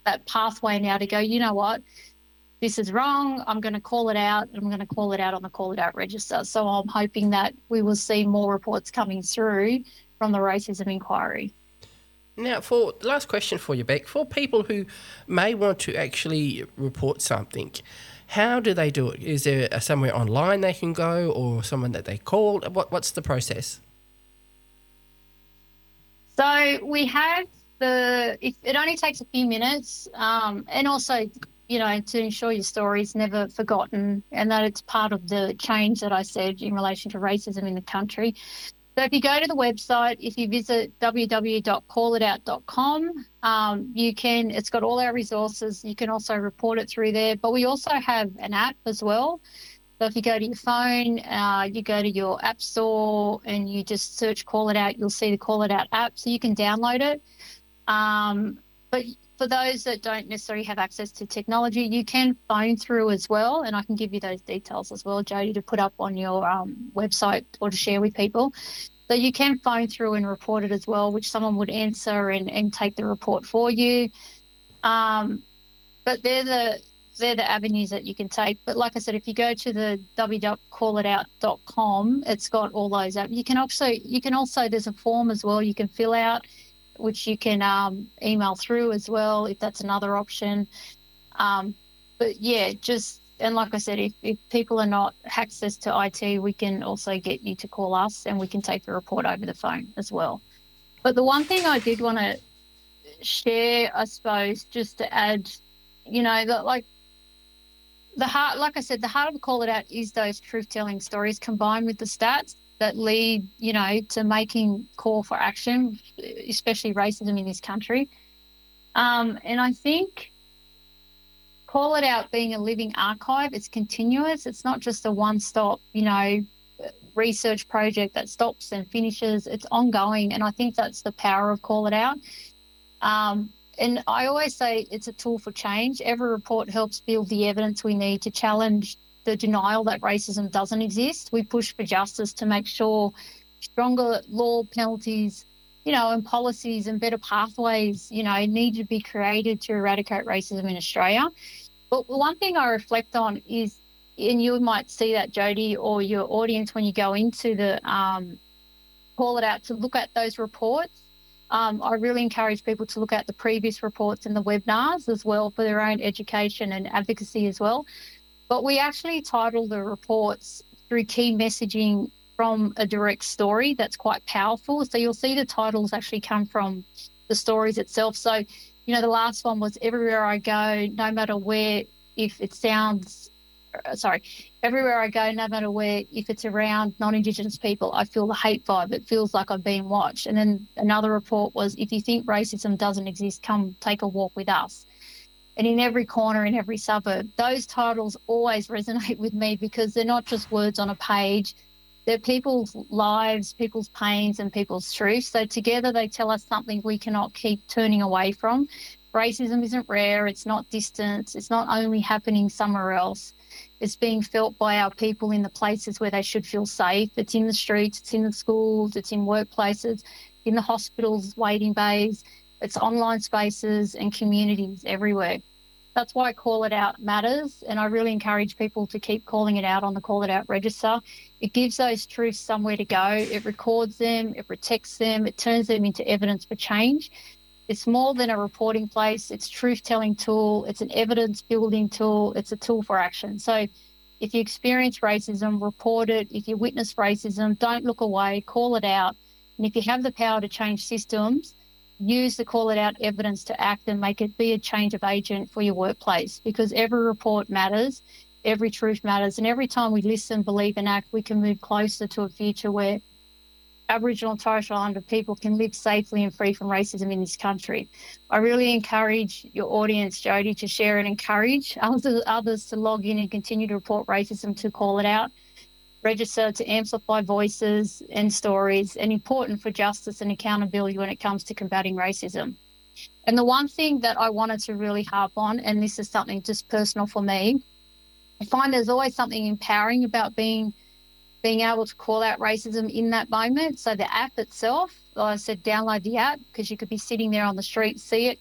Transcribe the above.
that pathway now to go, you know what, this is wrong. I'm going to call it out. I'm going to call it out on the Call It Out register. So I'm hoping that we will see more reports coming through from the racism inquiry. Now, for the last question for you, Beck, for people who may want to actually report something, how do they do it? Is there somewhere online they can go, or someone that they call? What's the process? So we have it only takes a few minutes, and also, you know, to ensure your story is never forgotten and that it's part of the change that I said in relation to racism in the country. So if you go to the website, if you visit www.callitout.com, it's got all our resources. You can also report it through there. But we also have an app as well. So if you go to your phone, you go to your app store and you just search Call It Out, you'll see the Call It Out app. So you can download it. But for those that don't necessarily have access to technology, you can phone through as well. And I can give you those details as well, Jody, to put up on your website or to share with people. So you can phone through and report it as well, which someone would answer and take the report for you. But they're the avenues that you can take. But like I said, if you go to the www.callitout.com, it's got all those up. You can also there's a form as well you can fill out, which you can email through as well if that's another option. But yeah, and like I said, if people are not access to IT, we can also get you to call us and we can take the report over the phone as well. But the one thing I did want to share, I suppose, just to add, you know, that like I said, the heart of the Call It Out is those truth-telling stories combined with the stats that lead, you know, to making call for action, especially racism in this country. And I think Call It Out being a living archive, it's continuous. It's not just a one-stop, you know, research project that stops and finishes. It's ongoing, and I think that's the power of Call It Out. And I always say it's a tool for change. Every report helps build the evidence we need to challenge the denial that racism doesn't exist. We push for justice to make sure stronger law penalties, you know, and policies and better pathways, you know, need to be created to eradicate racism in Australia. But one thing I reflect on is, and you might see that, Jody, or your audience when you go into the Call It Out, to look at those reports. I really encourage people to look at the previous reports and the webinars as well for their own education and advocacy as well. But we actually title the reports through key messaging from a direct story that's quite powerful. So you'll see the titles actually come from the stories itself. So, you know, the last one was Everywhere I Go, no matter where, everywhere I go, no matter where, if it's around non-Indigenous people, I feel the hate vibe. It feels like I'm being watched. And then another report was, if you think racism doesn't exist, come take a walk with us. And in every corner, in every suburb, those titles always resonate with me because they're not just words on a page. They're people's lives, people's pains and people's truths. So together they tell us something we cannot keep turning away from. Racism isn't rare. It's not distant. It's not only happening somewhere else. It's being felt by our people in the places where they should feel safe. It's in the streets, it's in the schools, it's in workplaces, in the hospitals, waiting bays. It's online spaces and communities everywhere. That's why Call It Out matters, and I really encourage people to keep calling it out on the Call It Out register. It gives those truths somewhere to go. It records them, it protects them, it turns them into evidence for change. It's more than a reporting place. It's a truth-telling tool. It's an evidence-building tool. It's a tool for action. So if you experience racism, report it. If you witness racism, don't look away, call it out. And if you have the power to change systems, use the Call It Out evidence to act and make it be a change of agent for your workplace, because every report matters, every truth matters, and every time we listen, believe and act, we can move closer to a future where Aboriginal and Torres Strait Islander people can live safely and free from racism in this country. I really encourage your audience, Jody, to share and encourage others to log in and continue to report racism, to Call It Out, register to amplify voices and stories, and important for justice and accountability when it comes to combating racism. And the one thing that I wanted to really harp on, and this is something just personal for me, I find there's always something empowering about being able to call out racism in that moment. So the app itself, like I said, download the app, because you could be sitting there on the street, see it,